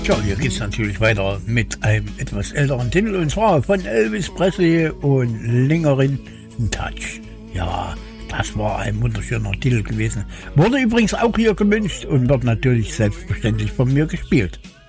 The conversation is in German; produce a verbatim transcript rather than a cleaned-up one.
Tja, hier geht's natürlich weiter mit einem etwas älteren Titel, und zwar von Elvis Presley und Lingering Touch. Ja, das war ein wunderschöner Titel gewesen. Wurde übrigens auch hier gewünscht und wird natürlich selbstverständlich von mir gespielt.